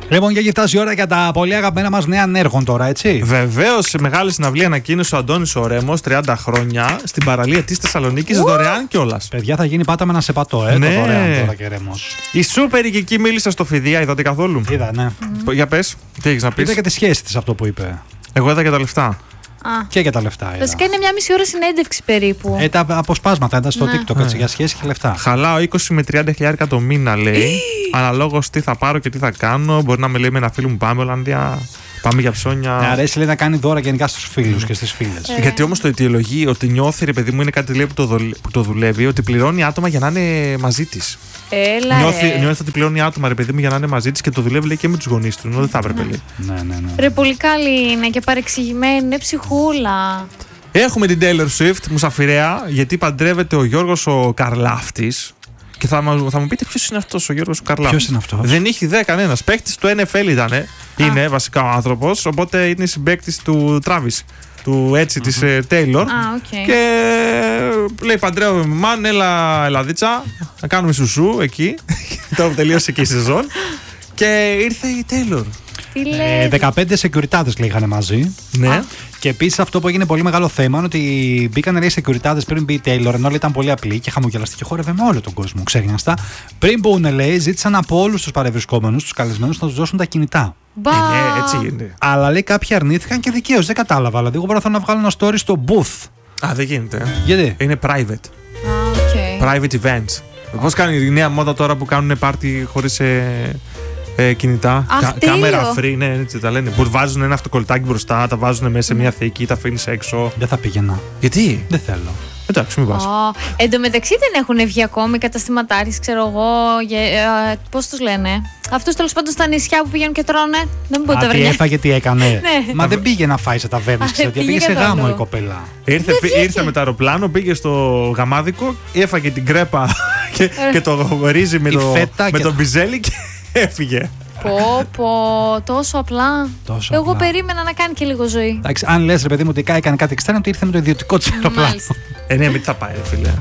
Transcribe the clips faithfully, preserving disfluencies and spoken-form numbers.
Λοιπόν, και έχει φτάσει η ώρα για τα πολύ αγαπημένα μας νέα ανέργων τώρα, έτσι. Βεβαίως, σε μεγάλη συναυλία ανακοίνωσε ο Αντώνης ο Ρέμος, τριάντα χρόνια, στην παραλία της Θεσσαλονίκης, δωρεάν κιόλας. Παιδιά, θα γίνει πάτα με ένα σεπατό, ε, Ναι. το δωρεάν τώρα και Ρέμος. Η Σούπερ και εκεί μίλησε στο Φιδία, είδατε καθόλου? Είδα, ναι. Mm. Για πες, τι έχεις να πεις? Είδα και τη σχέση της αυτό που είπε. Εγώ είδα και τα λεφτά. Α. Και για τα λεφτά. είδα. Βασικά είναι μια μισή ώρα συνέντευξη περίπου. Ε, τα αποσπάσματα ήταν στο Ναι. TikTok, έτσι, για σχέση και λεφτά. Χαλάω είκοσι με τριάντα χιλιάρικα το μήνα, λέει. Αναλόγως τι θα πάρω και τι θα κάνω. Μπορεί να με λέει με ένα φίλο μου, πάμε Ολλανδία. Πάμε για ψώνια. Ναι, αρέσει, λέει, να κάνει δώρα γενικά στους φίλους και στις φίλες. Ε. Γιατί όμως το αιτιολογεί ότι νιώθει, ρε παιδί μου, είναι κάτι λέει, που, το δολε- που το δουλεύει, ότι πληρώνει άτομα για να είναι μαζί της. Έλα, Νιώθει, ρε. νιώθει ότι πληρώνει άτομα, ρε παιδί μου, για να είναι μαζί της και το δουλεύει λέει, και με τους γονείς του. Ενώ δεν θα έπρεπε, λέει. Ναι, ναι, ναι. Ρε, πολύ καλή είναι και παρεξηγημένη, είναι ψυχούλα. Έχουμε την Taylor Swift, μουσαφιρέα, γιατί παντρεύεται ο Γιώργος ο Καρλάφτης. Και θα, μου- θα μου πείτε ποιος είναι αυτός ο Γιώργος ο Καρλάφτης. Ποιος είναι αυτός? Δεν είχε ιδέα κανένας. Παίκτης του N F L ήταν. Είναι βασικά ο άνθρωπος. Οπότε είναι συμπαίκτης του Travis. Του έτσι της ε, Taylor. Α, οκ. Και λέει παντρεύομαι με μάν, έλα Ελλαδίτσα. Να κάνουμε σουσού εκεί. Τώρα που τελείωσε και η σεζόν. Και ήρθε η Taylor. Τι Ε, λέει. δεκαπέντε securities λέγανε μαζί. Ναι. Α. Και επίσης αυτό που έγινε πολύ μεγάλο θέμα είναι ότι μπήκαν λέει securities πριν μπει η Taylor, ενώ λέει, ήταν πολύ απλή και χαμογελαστή και χόρευε με όλο τον κόσμο. Ξέγναστα. Πριν μπουν, λέει, ζήτησαν από όλους τους παρευρισκόμενους, τους καλεσμένους, να τους δώσουν τα κινητά. Μπα. Ε, ναι, έτσι γίνεται. Αλλά λέει κάποιοι αρνήθηκαν και δικαίως, δεν κατάλαβα. Δηλαδή, εγώ μπορώ να βγάλω ένα story στο booth. Α, δεν γίνεται. Γιατί? Είναι private. Α, οκ. Private events. Πώς κάνει η νέα μόδα τώρα που κάνουν πάρτι χωρίς ε, ε, κινητά. Αχ, τέλειο. Κάμερα free, ναι, έτσι τα λένε. Που βάζουν ένα αυτοκολλητάκι μπροστά, τα βάζουν μέσα σε μια θήκη, τα αφήνεις έξω. Δεν θα πήγαινα. Γιατί? Δεν θέλω. Εντάξει, μην πας. Ω, εν τω μεταξύ δεν έχουν βγει ακόμη καταστηματάρεις, ξέρω εγώ. Ε, πώς τους λένε. Αυτούς τέλος πάντων στα νησιά που πηγαίνουν και τρώνε. Δεν μπορεί Α, να τα τι βρει. έφαγε, τι έκανε. Ναι. Μα δεν πήγε να φάει σε ταβέρνες, Α, ξέρετε. πήγε Πήγε σε καθόλου. γάμο η κοπέλα. Ήρθε, ήρθε με το αεροπλάνο, πήγε στο γαμάδικο, έφαγε την κρέπα και, και το ρύζι με Η το, φέτα με και- το μπιζέλι και έφυγε. Πω, πω, τόσο απλά. Τόσο Εγώ απλά. περίμενα να κάνει και λίγο ζωή. Εντάξει, αν λες ρε παιδί μου ότι έκανε κάτι εξτρέμιο, ότι ήρθε με το ιδιωτικό της αεροπλάνο. Μάλιστα. Ε, ναι, με τι θα πάει, ρε φίλε.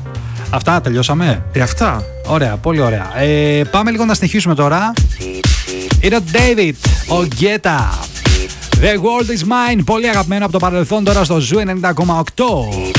Αυτά τελειώσαμε. Ε, αυτά. Ωραία, πολύ ωραία. Ε, πάμε λίγο να συνεχίσουμε τώρα. Είναι ο David, ο Guetta. The World is Mine. Πολύ αγαπημένο από το παρελθόν τώρα στο Ζου ενενήντα κόμμα οκτώ.